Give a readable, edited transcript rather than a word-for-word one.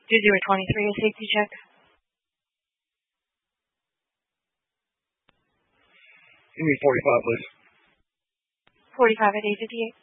2023, a safety check. Give me 45, please. 45 at 858.